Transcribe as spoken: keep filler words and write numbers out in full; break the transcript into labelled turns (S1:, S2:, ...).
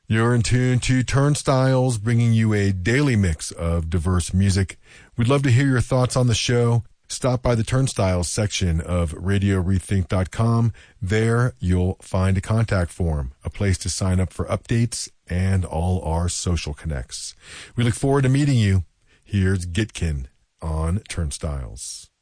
S1: You're in tune to Turnstiles, bringing you a daily mix of diverse music. We'd love to hear your thoughts on the show. Stop by the Turnstiles section of radio rethink dot com. There you'll find a contact form, a place to sign up for updates, and all our social connects. We look forward to meeting you. Here's Gitkin on Turnstiles.